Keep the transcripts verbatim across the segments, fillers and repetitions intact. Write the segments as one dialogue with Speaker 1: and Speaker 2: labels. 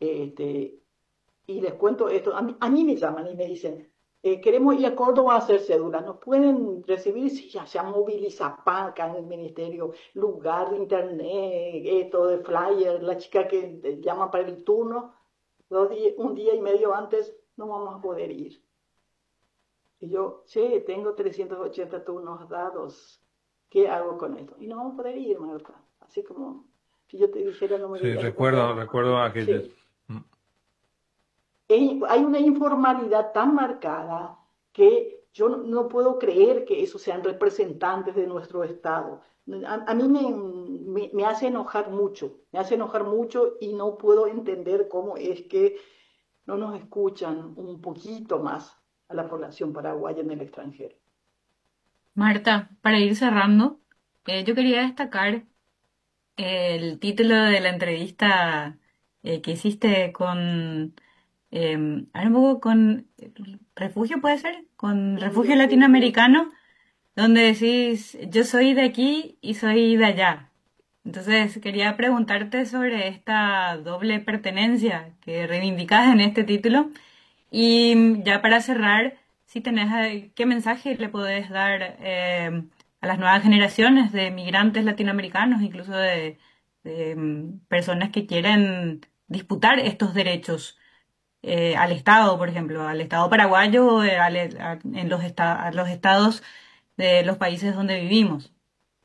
Speaker 1: Este, y les cuento esto, a mí, a mí me llaman y me dicen, eh, queremos ir a Córdoba a hacer cédula, ¿nos pueden recibir? Si ya se moviliza acá en el ministerio, lugar de internet, esto de flyer, la chica que eh, llama para el turno, dos días, un día y medio antes no vamos a poder ir. Y yo, che, tengo trescientos ochenta turnos dados, ¿qué hago con esto? Y no vamos a poder ir, Marta. Así como si yo te dijera, no me
Speaker 2: Sí,
Speaker 1: digas, no
Speaker 2: recuerdo,
Speaker 1: podemos.
Speaker 2: recuerdo aquellos.
Speaker 1: Sí,
Speaker 2: Mm.
Speaker 1: hay una informalidad tan marcada que yo no, no puedo creer que esos sean representantes de nuestro Estado. A, a mí me, me, me, hace enojar mucho, me hace enojar mucho y no puedo entender cómo es que no nos escuchan un poquito más a la población paraguaya en el extranjero.
Speaker 3: Marta, para ir cerrando, eh, yo quería destacar el título de la entrevista eh, que hiciste con, eh, a ver un poco con Refugio, ¿puede ser? Con Refugio
Speaker 1: Sí, sí, sí.
Speaker 3: Latinoamericano, donde decís, yo soy de aquí y soy de allá. Entonces, quería preguntarte sobre esta doble pertenencia que reivindicas en este título. Y ya para cerrar, si tenés, eh, ¿qué mensaje le podés dar eh, a las nuevas generaciones de migrantes latinoamericanos, incluso de, de, mm, personas que quieren disputar estos derechos eh, al Estado, por ejemplo, al Estado paraguayo o eh, al- a- en los, esta- a los estados de los países donde vivimos?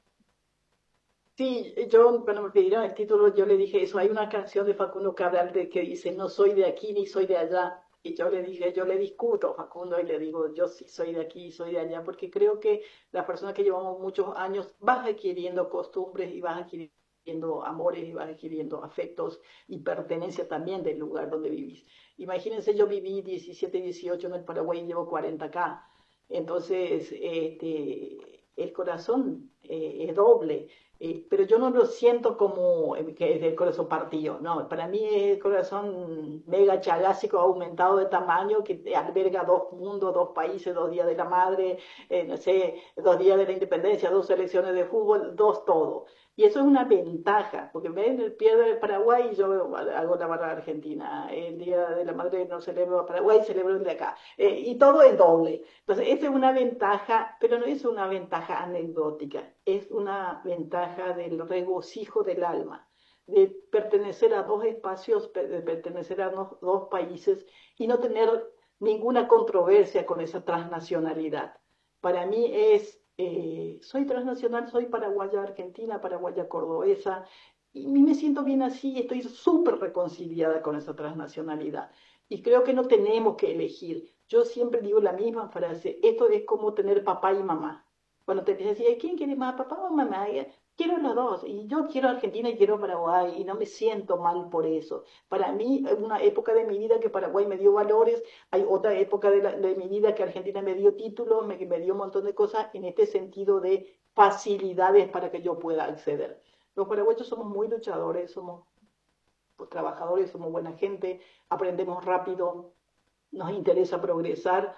Speaker 1: Sí, yo cuando me pidieron el título, yo le dije eso. Hay una canción de Facundo Cabral de, que dice, no soy de aquí ni soy de allá. Y yo le dije, yo le discuto a Facundo y le digo, yo sí soy de aquí y soy de allá, porque creo que las personas que llevamos muchos años vas adquiriendo costumbres y vas adquiriendo amores y vas adquiriendo afectos y pertenencia también del lugar donde vivís. Imagínense, yo viví diecisiete, dieciocho en el Paraguay y llevo cuarenta acá. Entonces, este, el corazón eh, es doble. Eh, pero yo no lo siento como eh, que es del corazón partido, no, para mí es el corazón mega chagásico aumentado de tamaño que alberga dos mundos, dos países, dos días de la madre, eh, no sé, dos días de la independencia, dos selecciones de fútbol, dos todo. Y eso es una ventaja, porque ven el pie del Paraguay y yo hago la barra argentina. El Día de la Madre no celebro a Paraguay, celebro el de acá. Eh, y todo es doble. Entonces, esa es una ventaja, pero no es una ventaja anecdótica, es una ventaja del regocijo del alma, de pertenecer a dos espacios, de pertenecer a dos, dos países y no tener ninguna controversia con esa transnacionalidad. Para mí es, eh, soy transnacional, soy paraguaya argentina, paraguaya cordobesa, y me siento bien así, estoy súper reconciliada con esa transnacionalidad. Y creo que no tenemos que elegir. Yo siempre digo la misma frase, esto es como tener papá y mamá. Cuando te decía, ¿quién quiere más, papá o mamá? Quiero los dos, y yo quiero Argentina y quiero Paraguay, y no me siento mal por eso. Para mí, una época de mi vida que Paraguay me dio valores, hay otra época de, la, de mi vida que Argentina me dio títulos, me, me dio un montón de cosas en este sentido de facilidades para que yo pueda acceder. Los paraguayos somos muy luchadores, somos pues, trabajadores, somos buena gente, aprendemos rápido, nos interesa progresar,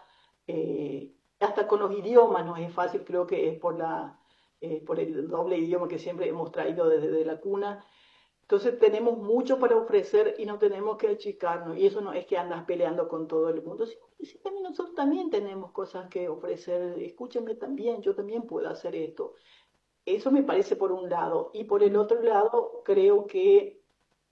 Speaker 1: eh, hasta con los idiomas nos es fácil, creo que es por, la, eh, por el doble idioma que siempre hemos traído desde de la cuna. Entonces tenemos mucho para ofrecer y no tenemos que achicarnos. Y eso no es que andas peleando con todo el mundo, sino que sí, también nosotros también tenemos cosas que ofrecer. Escúchenme también, yo también puedo hacer esto. Eso me parece por un lado. Y por el otro lado, creo que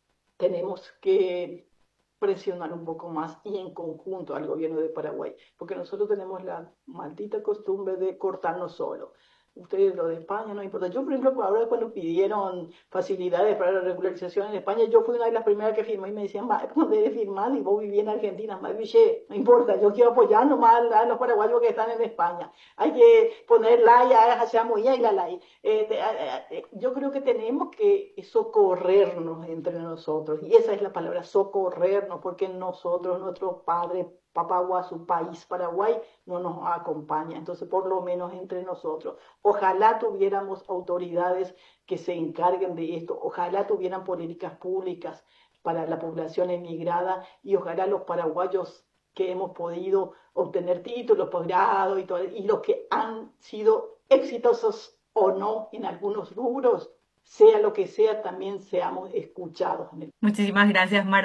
Speaker 1: tenemos que presionar un poco más y en conjunto al gobierno de Paraguay, porque nosotros tenemos la maldita costumbre de cortarnos solo. Ustedes lo de España no importa. Yo, por ejemplo, ahora cuando pidieron facilidades para la regularización en España, yo fui una de las primeras que firmó y me decían, va, ¿cómo debes firmar? Y vos vivís en Argentina, más biche, no importa, yo quiero apoyar nomás a los paraguayos que están en España. Hay que poner la ya hacia muy y la ley. Eh, eh, yo creo que tenemos que socorrernos entre nosotros, y esa es la palabra, socorrernos, porque nosotros, nuestro padre, Papagua, su país, Paraguay, no nos acompaña. Entonces, por lo menos entre nosotros. Ojalá tuviéramos autoridades que se encarguen de esto, ojalá tuvieran políticas públicas para la población emigrada y ojalá los paraguayos que hemos podido obtener títulos, posgrado y, todo, y los que han sido exitosos o no en algunos rubros, sea lo que sea, también seamos escuchados.
Speaker 3: Muchísimas gracias, Marta.